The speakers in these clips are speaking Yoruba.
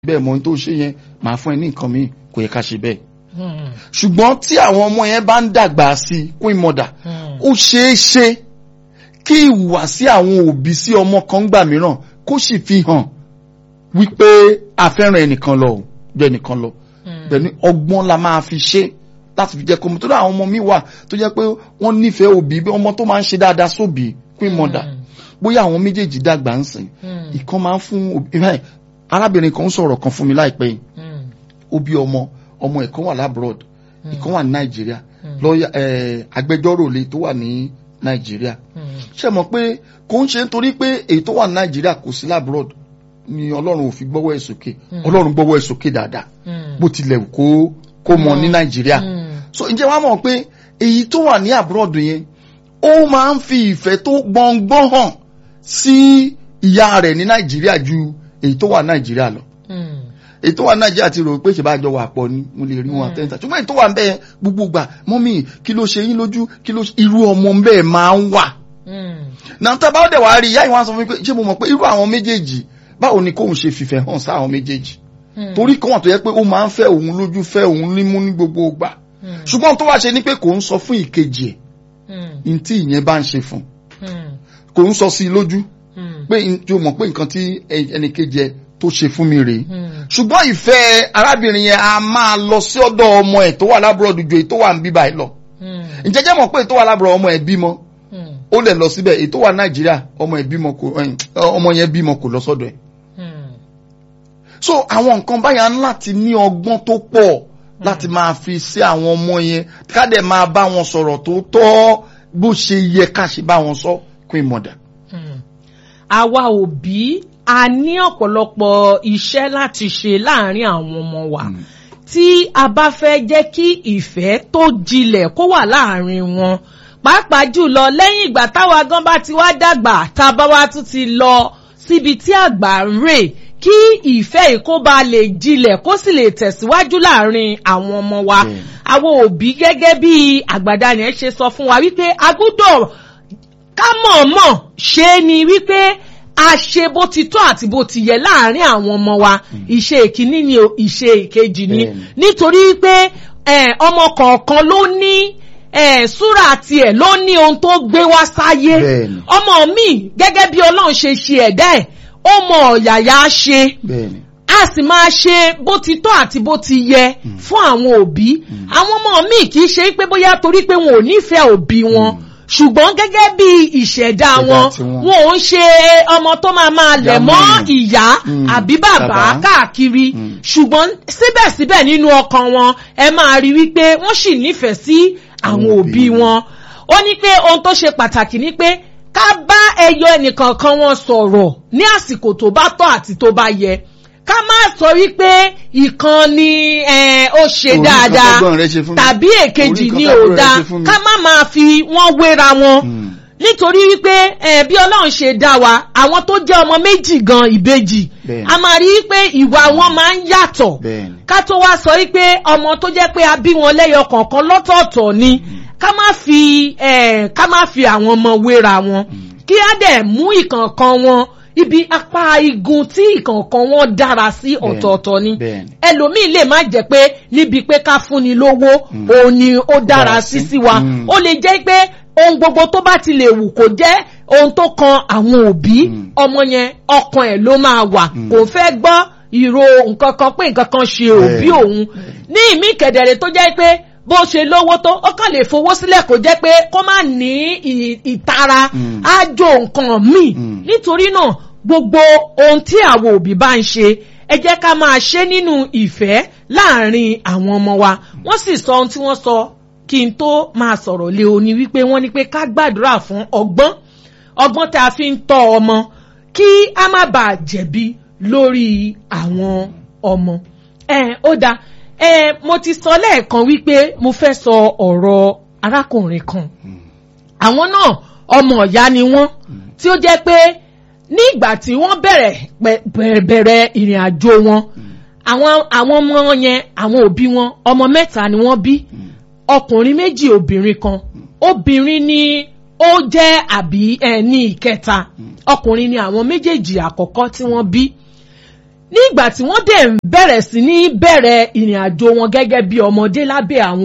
bẹ́ẹ̀ mọ́ tó ṣe yẹn máa fún ẹ ní nǹkan míì kò yẹ ká ṣe bẹ́ẹ̀. ṣùgbọ́n tí àwọn ọmọ yẹn bá ń dàgbà sí queen mother ó ṣeé ṣe kí ìhùwàsí àwọn òbí sí ọmọ kan gbà mìíràn kó sì fi hàn wípé a fẹ́ràn ẹnìkan lọ jẹ́ ẹnìkan lọ bẹ́ẹ̀ ni ọgbọ́n la máa fi ṣe láti fi jẹ́ kó mọ̀ tó dá àwọn ọmọ mi wà tó jẹ́ pé wọ́n nífẹ̀ẹ́ òbí bí ọmọ tó máa ń ṣe dáadáa sóbì queen mother bóyá àwọn méjèèjì dàgbà ń sìn ìkan máa ń fún òbí arábìnrin kan sọ̀rọ̀ kan fún mi láìpẹ́ yìí ó bí ọmọ ẹ̀ kan wà labroad ìkan wà ní nàìjíríà lọ́ọ̀yà agbẹjọ́rò lè tó wà ní nàìjíríà ṣe mọ̀ pé kò ń ṣe nítorí pé èyí tó wà ní nàìjíríà kò sí labroad ni ọlọ́run ò fi gbọ́wọ́ ẹ̀ sókè ọlọ́run gbọ́wọ́ ẹ̀ sókè dáadáa bó tilẹ̀ kó mọ ní nàìjíríà so ǹjẹ́ wàá mọ̀ pé èyí tó wà ní abroad yẹn ó máa ń fi ìfẹ́ tó gbọ̀ngbọ̀n hàn sí ìyá rẹ̀ ní nàìjíríà ju èyí tó wà nàìjíríà lọ èyí tó wà nàìjíríà ti rò pé ṣe bá jọ wà pọ̀ ni mo lè rí wọn àtẹ́ǹtà ṣùgbọ́n èyí tó wà ń bẹ́ẹ̀ gbogbo gbà mọ́mí kí ló ṣe yín lójú kí ló irú ọmọ bẹ́ẹ̀ máa ń wà. náà tá a bá dẹ̀ wá rí ìyá ìwọ̀n sọ fún mi pé ṣé mo mọ̀ pé irú àwọn méjèèjì báwo ni kóun ṣe fìfẹ́ hàn sáwọn méjèèjì torí kí wọ́n tó yẹ pé ó máa ń fẹ́ òun lójú fẹ́ òun nímú ní gbogbo gbà ṣùgbọ́n tó wá ṣe ni pé kò ń sọ fún ìkejì ẹ̀ ní tí ìyẹn bá ń ṣe fún kò ń sọ sí i lójú pé tí o mọ̀ pé nǹkan tí ẹnìkejì ẹ tó ṣe fún mi rèé ṣùgbọ́n ìfẹ́ arábìnrin yẹn a máa lọ sí ọ̀dọ̀ ọmọ ẹ̀ tó wà lábúrò ju èyí tó wà ń bí báyìí lọ ìjẹ́jẹ́ mọ̀ pé èyí tó wà lábúrò ọmọ ẹ̀ bímọ ó lè lọ síbẹ̀ èyí tó wà nàìjíríà ọmọ yẹn bímọ kò lọ sọ́dọ̀ ẹ̀ so àwọn nǹkan báyà ń láti ní ọgbọ́n tó pọ̀ láti máa fi sí àwọn ọmọ yẹn ká dẹ̀ máa bá wọn sọ̀rọ̀ tó tọ́ bó ṣe yẹ ká ṣe bá wọn sọ queen mother. àwa òbí a ní ọ̀pọ̀lọpọ̀ iṣẹ́ láti ṣe láàárín àwọn ọmọ wa tí a bá fẹ́ jẹ́ kí ìfẹ́ tó jinlẹ̀ kó wà láàárín wọn pàápàá jùlọ lẹ́yìn ìgbà táwa gan bá ti wá dàgbà tá a bá wá tún ti lọ síbi tí àgbà ń rè kí ìfẹ́ yìí kó bá lè jinlẹ̀ kó sì lè tẹ̀síwájú láàárín àwọn ọmọ wa àwọn òbí gẹ́gẹ́ bí àgbàdá yẹn ṣe sọ fún wa wípé a gbọ́dọ̀ ká mọ̀ọ́mọ̀ ṣe é ni wípé a ṣe bó ti tọ́ àti bó ti yẹ láàárín àwọn ọmọ wa ìṣe ìkíní ni ìṣe ìkejì ni nítorí pé ọmọ kọ̀ọ̀kan ló ní súrà tiẹ̀ ló ní ohun tó gbé wá sáyé ọmọ mi gẹ́gẹ́ bí ọlọ́run ṣe ṣe ẹ̀dá ẹ̀ ó mọ ọ̀yàyà ṣe a sì máa ṣe bó ti tọ́ àti bó ti yẹ fún àwọn òbí àwọn ọmọ mi kì í ṣe pé bóyá torí pé wọn ò nífẹ̀ẹ́ òbí wọn ṣùgbọ́n gẹ́gẹ́ bí ìṣẹ̀dá wọn ò ń ṣe ọmọ tó máa lẹ̀ mọ́ ìyá àbí bàbá káàkiri ṣùgbọ́n síbẹ̀síbẹ̀ nínú ọkàn wọn ẹ máa rí wípé wọ́n sì nífẹ̀ẹ́ sí àwọn òbí wọn ó ní pé ohun tó ṣe pàtàkì ni pé ká bá ẹyọ ẹnìkankan wọn sọ̀rọ̀ ní àsìkò tó bá tọ́ àti tó bá yẹ ká má sọ wípé ìkan ni ó ṣe dáadáa tàbí èkejì ni ò dáa ká má máa fi wọ́n wéra wọn nítorí wípé bí ọlọ́run ṣe dá wa àwọn tó jẹ́ ọmọ méjì gan ìbejì a máa rí wípé ìwà wọn máa ń yàtọ̀ ká tó wá sọ wípé ọmọ tó jẹ́ pé a bí wọn lẹ́yọ kọ̀ọ̀kan lọ́tọ̀ọ̀tọ̀ ni ká má fi àwọn ọmọ wéra wọn kí á dẹ̀ mú ìkọ̀ọ̀kan wọn ibi apá igun tí ìkọ̀ọ̀kan wọn dára sí ọ̀tọ̀ọ̀tọ̀ ni ẹlòmíì lè má jẹ́ pé níbi pé ká fúnni lówó òun ni ó dára sí wa ó lè jẹ́ pé ohun gbogbo tó bá ti lè wù kó jẹ́ ohun tó kan àwọn òbí ọmọ yẹn ọkàn ẹ̀ ló máa wà kò fẹ́ gbọ́ ìró nǹkan kan pé nǹkan kan ṣe òbí òun ní ìmí kẹ̀dẹ̀rẹ̀ tó jẹ́ pé bó ṣe lówó tó ó kàn lè fowó sílẹ̀ kó jẹ́ pé kó má ní ìtara ájò nǹkan míì nítorí náà gbogbo ohun tí àwọn òbí bá ń ṣe ẹ jẹ́ ká máa ṣe nínú ìfẹ́ láàárín àwọn ọmọ wa wọ́n sì sọ ohun tí wọ́n sọ kí n tó máa sọ̀rọ̀ lé o ní wípé wọ́n ní pé ká gbàdúrà fún ọgbọ́n tá a fi ń tọ́ ọmọ kí a má bàa jẹ̀bi lórí àwọn ọmọ ó dáa mo ti sọ lẹ́ẹ̀kan wípé mo fẹ́ sọ ọ̀rọ̀ arákùnrin kan àwọn náà ọmọ ìyá ni wọ́n tí ó jẹ́ pé ní ìgbà tí wọ́n bẹ̀rẹ̀ ìrìn àjò wọn àwọn ọmọ yẹn àwọn òbí wọn ọmọ 3 ni wọ́n bí ọkùnrin 2 obìnrin kan obìnrin ni ó jẹ́ àbí ní ìkẹta ọkùnrin ni àwọn méjèèjì àkọ́kọ́ tí wọ́n bí nígbà tí wọ́n dẹ̀ ń bẹ̀rẹ̀ sí ní bẹ̀rẹ̀ ìrìn àjò wọn gẹ́gẹ́ bí ọmọdé lábẹ́ àwọn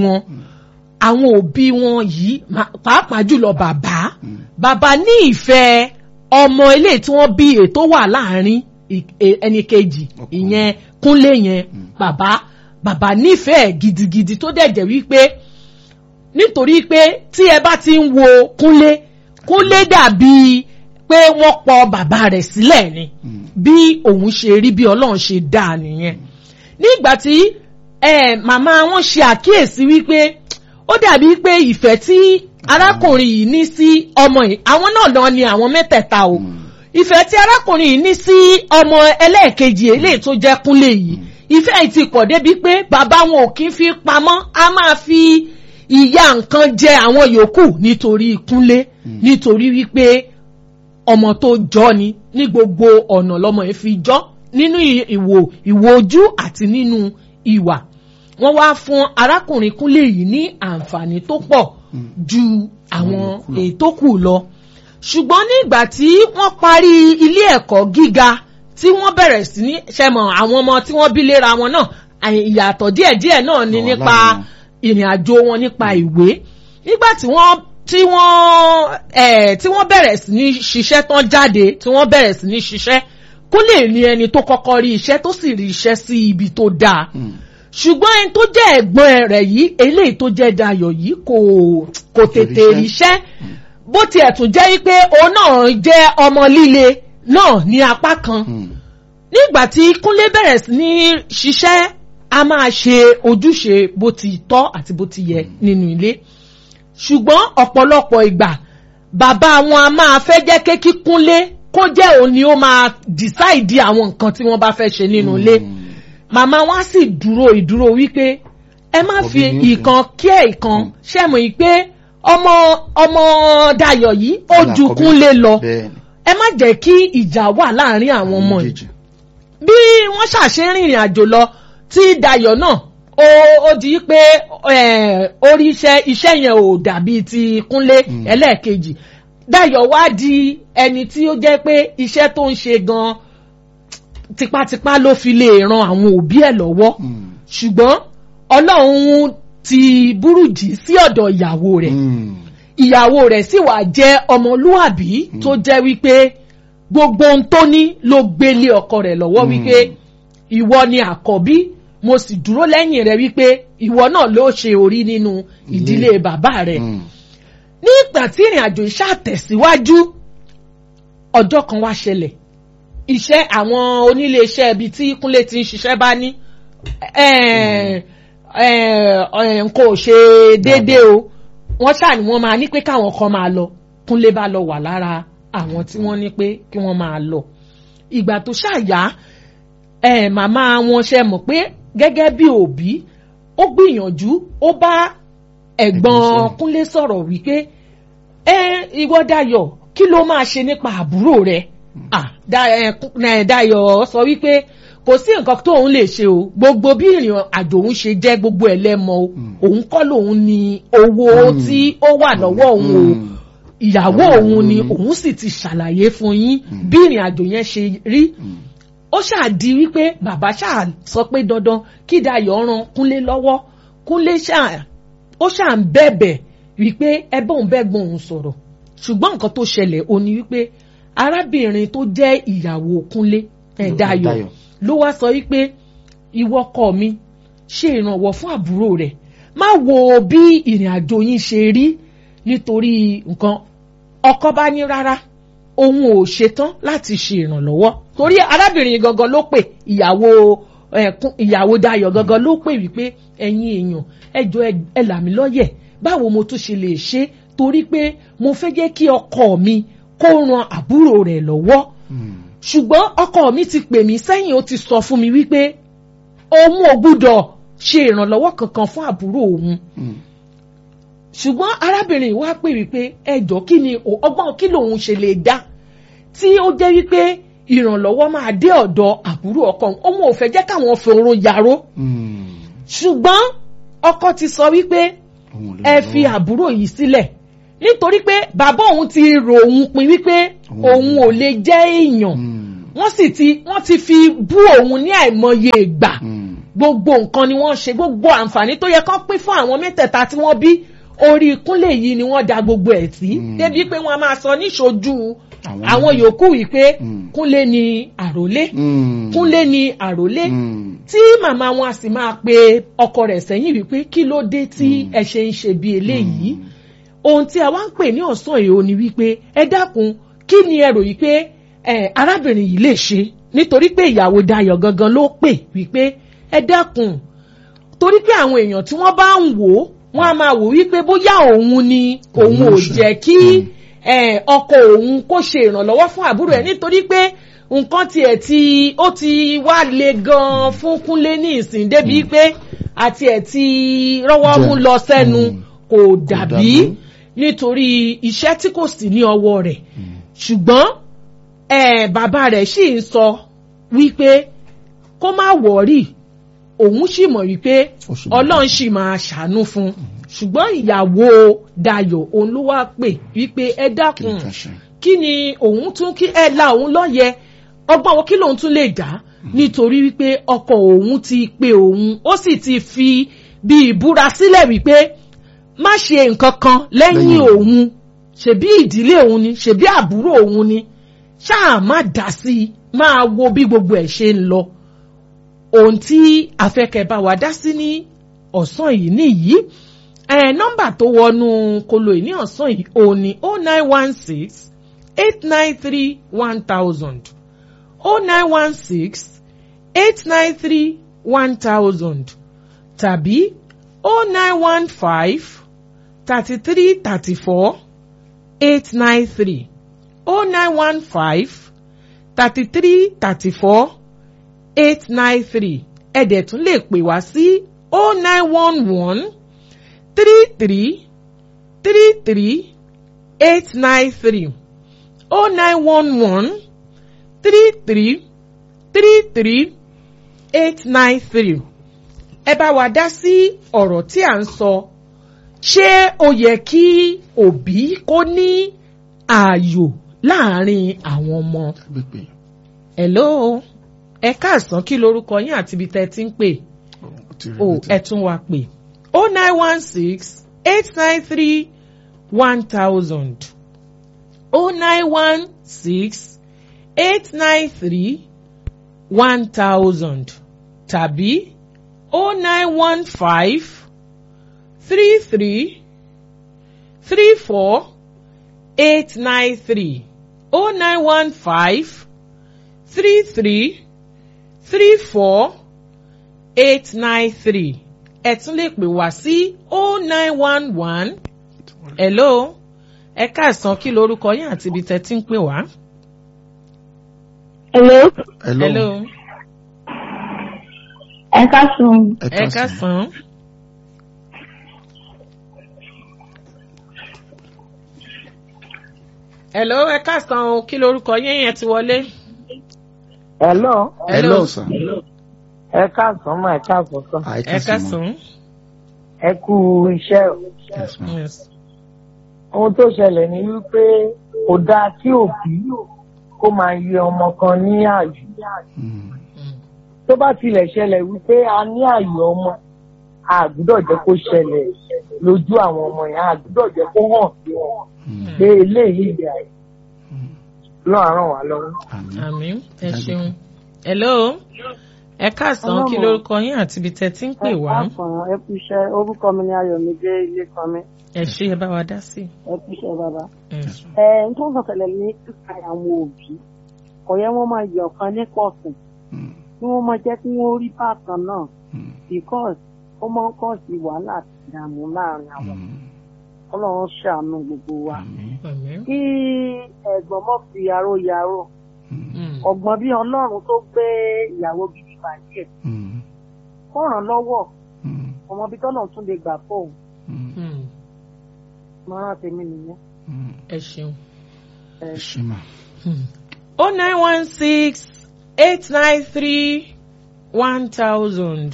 òbí wọn yìí pàápàá jùlọ bàbá ní ìfẹ́ ọmọ ilé tí wọ́n bí ètò wà láàrin ẹni kejì ìyẹn Kúnlé yẹn bàbá nífẹ̀ẹ́ gidigidi tó dẹ̀ jẹ́ wípé nítorí pé tí ẹ bá ti ń wo Kúnlé dàbí pé wọ́n pọ bàbá rẹ̀ sílẹ̀ ni bí òun ṣe rí bí Ọlọ́run ṣe dá nìyẹn nígbà tí màmá wọn ṣe àkíyèsí wípé ó dàbí pé ìfẹ́ tí arákùnrin yìí ní sí ọmọ yìí àwọn náà lọ ni àwọn mẹ́tẹ̀ẹ̀ta o ìfẹ́ tí arákùnrin yìí ní sí ọmọ ẹlẹ́ẹ̀kejì eléyìí tó jẹ́ Kúnlé yìí ìfẹ́ yìí ti pọ̀ débi pé bàbá wọn ò kí ń fi pamọ́ a máa fi ìyá nǹkan jẹ àwọn yòókù nítorí Kúnlé nítorí wípé ọmọ tó jọ ni ní gbogbo ọ̀nà lọ́mọ yìí fi jọ nínú ìwò ojú àti nínú ìwà wọ́n wá fún arákùnrin Kúnlé yìí ní àǹfààní tó pọ̀ ju àwọn ètò kù lọ ṣùgbọ́n nígbà tí wọ́n parí ilé ẹ̀kọ́ gíga tí wọ́n bẹ̀rẹ̀ sí ní ṣẹmọ̀ àwọn ọmọ tí wọ́n bí léra wọn náà ìyàtọ̀ díẹ̀díẹ̀ náà ni nípa ìrìn àjò wọn nípa ìwé nígbà tí wọ́n bẹ̀rẹ̀ sí ní ṣiṣẹ́ tán jáde tí wọ́n bẹ̀rẹ̀ sí ní ṣiṣẹ́ Kúnlé ní ẹni tó kọ́kọ́ rí iṣẹ́ tó sì rí iṣẹ́ sí ibi tó dáa ṣùgbọ́n ẹni tó jẹ́ ẹ̀gbọ́n rẹ̀ yìí eléyìí tó jẹ́ Dayọ̀ yìí kò tètè ríṣẹ́ bó tiẹ̀ tún jẹ́ wípé òun náà jẹ́ ọmọ líle náà ní apá kan nígbà tí Kúnlé bẹ̀rẹ̀ sí ní ṣiṣẹ́ a máa ṣe ojúṣe bó ti tọ́ àti bó ti yẹ nínú ilé ṣùgbọ́n ọ̀pọ̀lọpọ̀ ìgbà bàbá wọn a máa fẹ́ jẹ́ kí Kúnlé kó jẹ́ òun ni ó máa decide àwọn nǹkan tí wọ́n bá fẹ́ ṣe nínú ilé màmá wọn á sì ìdúró wípé ẹ má fi ìkan kí ẹ̀ ìkan ṣẹ́mu yìí pé ọmọ Dayọ̀ yìí ó ju Kúnlé lọ ẹ má jẹ́ kí ìjà wà láàrin àwọn ọmọ yìí bí wọ́n ṣàṣe rìnrìn àjò lọ tí Dayọ̀ náà ó di pé orí iṣẹ́ yẹn ò dàbí ti Kúnlé ẹlẹ́ẹ̀kejì Dayọ̀ wá di ẹni tí ó jẹ́ pé iṣẹ́ tó ń ṣe gan tipátipá ló fi lè ran àwọn òbí ẹ̀ lọ́wọ́ ṣùgbọ́n Ọlọ́run ti burújí sí ọ̀dọ̀ ìyàwó rẹ̀ sì wá jẹ́ ọmọlúwàbí tó jẹ́ wípé gbogbo ohun tó ní ló gbélé ọkọ rẹ̀ lọ́wọ́ wípé ìwọ ni àkọ́bí mo sì dúró lẹ́yìn rẹ̀ wípé ìwọ náà ló ṣe orí nínú ìdílé bàbá rẹ̀ nígbà tí ìrìn àjò ìṣàtẹ̀síwájú ọjọ́ kan wá ṣẹlẹ̀ iṣẹ́ àwọn onílé iṣẹ́ ibi tí Kúnlé ti ń ṣiṣẹ́ bá ní nǹkan ò ṣe déédéé o wọ́n ṣáà ni wọ́n máa ní pé káwọn kan máa lọ Kúnlé bá lọ wà lára àwọn tí wọ́n ní pé kí wọ́n máa lọ ìgbà tó ṣàyà màmá wọn ṣe mọ̀ pé gẹ́gẹ́ bí òbí ó gbìyànjú ó bá ẹ̀gbọ́n Kúnlé sọ̀rọ̀ wípé ìwọ Dayọ̀ kí ló máa ṣe nípa àbúrò rẹ̀ Dayọ̀ sọ wípé kò sí nǹkan tó òun lè ṣe o gbogbo bí ìrìn àjò òun ṣe jẹ́ gbogbo ẹlẹ́mọ o òun kọ́ lòun ní owó tí ó wà lọ́wọ́ òun o ìyàwó òun ni òun sì ti ṣàlàyé fún yín bí ìrìn àjò yẹn ṣe rí ó ṣáà di wípé bàbá ṣáà sọ pé dandan kí Dayọ̀ ran Kúnlé lọ́wọ́ Kúnlé ó ṣáà ń bẹ̀bẹ̀ wípé ẹbí òun bẹ́gbọ́n òun sọ̀rọ̀ ṣùgbọ́n nǹkan tó ṣẹlẹ̀ ó ní wípé arábìnrin tó jẹ́ ìyàwó Kúnlé Dayọ̀ ló wá sọ wípé ìwọ ọkọ mi ṣe ìrànwọ́ fún àbúrò rẹ̀ má wo bí ìrìn àjò yín ṣe rí nítorí nǹkan ọkọ bá ní rárá òun ò ṣetán láti ṣe ìrànlọ́wọ́ torí arábìnrin gangan ló pè ìyàwó Dayọ̀ gangan ló pè wípé ẹ̀yin èèyàn ẹ jọ̀ọ́ ẹ là mí lọ́yẹ̀ báwo mo tún ṣe lè ṣe torí pé mo fẹ́ jẹ́ kí ọkọ mi kó ran àbúrò rẹ̀ lọ́wọ́ ṣùgbọ́n ọkọ mi ti pè mí sẹ́yìn ó ti sọ fún mi wípé òun ò gbúdọ̀ ṣe ìrànlọ́wọ́ kankan fún àbúrò òun ṣùgbọ́n arábìnrin wa pè wípé ẹjọ́ kí ni ọgbọ́n kí lòun ṣe lè dá tí ó jẹ́ wípé ìrànlọ́wọ́ máa dé ọ̀dọ̀ àbúrò ọkọ òun ò fẹ́ jẹ́ káwọn fòrò yàrá ṣùgbọ́n ọkọ ti sọ wípé ẹ fi àbúrò yìí sílẹ̀ nítorí pé bàbá òun ti rò òun pin wípé òun ò lè jẹ́ èèyàn wọ́n ti fi bú òun ní àìmọye ìgbà gbogbo nǹkan ni wọ́n ṣe gbogbo àǹfààní tó yẹ kán pín fún àwọn mẹ́tẹ̀ẹ̀ta tí wọ́n bí orí Kúnlé yìí ni wọ́n da gbogbo ẹ̀ sí débi pé wọ́n máa sọ níṣojú àwọn yòókù wípé Kúnlé ni àrólé Kúnlé ni àrólé tí màmá wọn a sì máa pe ọkọ rẹ̀ sẹ́yìn wípé kí ló dé tí ẹ ṣe ń ṣe bí eléyìí ohun tí a wá ń pè ní ọ̀sán yìí ó ní wípé ẹ dákun kí ni ẹ rò wípé arábìnrin yìí lè ṣe nítorí pé ìyàwó Dayọ̀ gangan ló pè wípé ẹ dákun torí pé àwọn èèyàn tí wọ́n bá ń wò ó wọ́n á máa wò wípé bóyá òun ni òun ò jẹ́ kí ọkọ òun kó ṣe ìrànlọ́wọ́ fún àbúrò ẹ̀ nítorí pé nǹkan tiẹ̀ ó ti wá le gan fún Kúnlé ní ìsìn débi pé àti ẹ̀ ti rọ́wọ́ mú lọ sẹ́nu kò dàbí nítorí iṣẹ́ tí kò sí ní ọwọ́ rẹ̀ ṣùgbọ́n bàbá rẹ̀ sì ń sọ wípé kó má wọ̀ọ́rì òun sì mọ̀ wípé Ọlọ́run sì máa ṣàánú fún ṣùgbọ́n ìyàwó Dayọ̀ òun ló wá pè wípé ẹ dákun kí ni òun tún kí ẹ la òun lọ́yẹ ọgbọ́n wo kí lòun tún lè dá nítorí wípé ọkọ òun ti pe òun ó sì ti fi bí ìbúra sílẹ̀ wípé má ṣe nǹkan kan lẹ́yìn òun ṣebí ìdílé òun ni ṣebí àbúrò òun ni ṣáà má dá sí i máa wo bí gbogbo ẹ̀ ṣe ń lọ ohun tí afẹ́kẹ́ bá wa dá sí ní ọ̀sán yìí nìyí nọ́mbà tó wọnú kolo yìí ní ọ̀sán yìí òun ni 0916 893 1000 0916 893 1000 tàbí 0915 33 34 893 0915 33 34 893 ẹ̀dẹ̀ tún lè pè wá sí 0911 33 33 893 0911 33 33 893 ẹ bá wa dá sí ọ̀rọ̀ tí à ń sọ ṣé ó yẹ kí òbí kó ní ààyò láàrin àwọn ọmọ. Hello ẹ káàsán kí lorúkọ yín àti ibi tẹ́ ti ń pè ẹ tún wá pè 0916 893 1000 0916 893 1000 tàbí 0915 33 34 893 0915 33 34 893 ẹ tún lè pè wá sí 0911 hello ẹ káàsán kí lorúkọ yín àti ibi tẹ́ ti ń pè wá. Hello. Hello. Ẹ káàsán. Ẹ káàsán. Hello ẹ káàsán o kí lorúkọ yín yẹn ti wọlé. Hello. Hello sir. Ẹ káàsán mà ẹ káàsán sọ. Ẹ káàsán. Ẹ kú iṣẹ́ o. Yes. Ohun tó ṣẹlẹ̀ ni wípé kò dáa kí òbí kó máa yẹ ọmọ kan ní ààyò. Tó bá tilẹ̀ ṣẹlẹ̀ wípé a ní ààyò ọmọ a gbọ́dọ̀ jẹ́ kó ṣẹlẹ̀ lójú àwọn ọmọ yẹn a gbọ́dọ̀ jẹ́ kó hàn sí wọn pé eléyìí ìdè àyè lọ́ọ́ ràn wá lọ́wọ́. Àmín ẹ ṣeun. Hello ẹ káàsán kí lórúkọ yín àti ibi tẹ́ ti ń pè wá. Ẹ káàsán ẹ kú iṣẹ́ orúkọ mi ni Ayọ̀mídé Ilésanmí. Ẹ ṣé ẹ bá wa dá sí. Ẹ kú iṣẹ́ bàbá. N tó ń sọ̀tẹ̀lẹ̀ ní kíkà àwọn òbí kò yẹ wọ́n máa yọ̀ kan ní pọ̀sìn kí wọ́n máa jẹ́ kí wọ́n rí bákan náà because ó máa ń kọ́ sí wàhálà àti ìdààmú láàrin àwọn Ọlọ́run ṣàánú gbogbo wa. Kí ẹ̀gbọ́n mọ̀ fi aró yaró ọgbọ́n bí Ọlọ́run tó gbé ìyàwó gidi bàjẹ́ kó ràn lọ́wọ́ ọmọ bí tọ́lọ̀ tún lè gbà fóun máa tèmi nìyẹn. Ẹ ṣeun. Ẹ ṣé mà. 0916 893 1000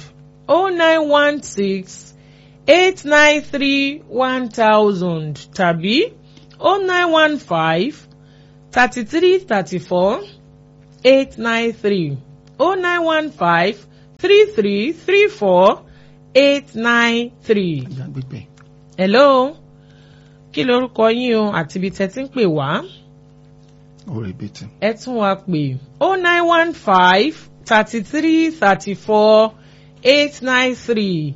0916 893 1000 tàbí 0915 33 34 893 0915 3334 893. Hello. Kí lorúkọ yín o àti ibi tẹ́ ti ń pè wá? Ẹ tún wá pè 0915 33 34 893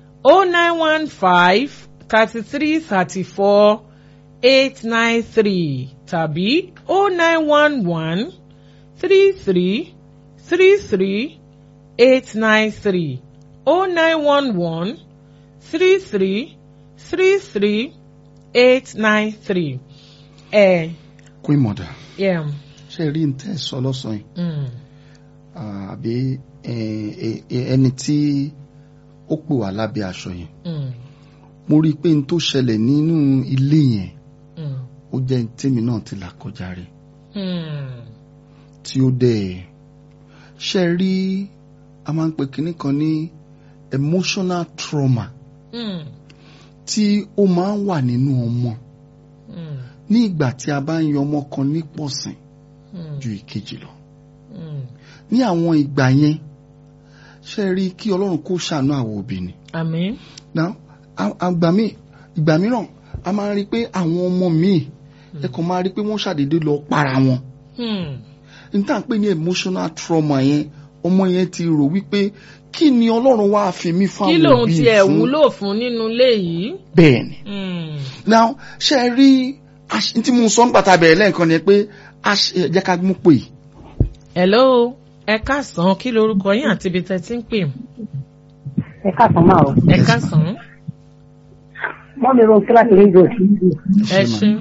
0915 33 34 893 tàbí 0911 33 33 893 0911 33 33 893. Queen Mother. Yeah. Ṣé rí n tẹ́ sọ lọ́sàn yìí? Àbí ẹni tí ó pè wá lábẹ́ aṣọ yẹn. Mo rí i pé n tó ṣẹlẹ̀ nínú ilé yẹn ó jẹ́ tèmi náà ti là kọjá rẹ̀. Tí ó dẹ̀ ṣe rí a máa ń pè kinní kan ní emotional trauma tí ó máa ń wà nínú ọmọ ní ìgbà tí a bá ń yọ ọmọ kan nípọ̀sìn ju ìkejì lọ. Ní àwọn ìgbà yẹn ṣe rí kí Ọlọ́run kó ṣàánú àwọn òbí ni. Àmín. Now ìgbà mìíràn a máa rí pé àwọn ọmọ míì ẹ kàn máa rí pé wọ́n ṣàdédé lọ para wọn. N tá à ń pè ní emotional trauma yẹn ọmọ yẹn ti rò wípé kí ni Ọlọ́run wá fi mí fún àwọn òbí fún. Kí lòun tiẹ̀ wúlò fún nínú ilé yìí. Bẹ́ẹ̀ni. Now ṣe rí tí mo sọ ń pàtàkì bẹ̀rẹ̀ lẹ́ẹ̀kan ni pé jẹ́ ká mú pè. Hello, ẹ káàsán, kí lorúkọ yín àti ibi tẹ́ ti ń pè? Ẹ káàsán máa o. Ẹ káàsán. Mọ́ mi ro kíláàsì rédíò. Ẹ ṣé.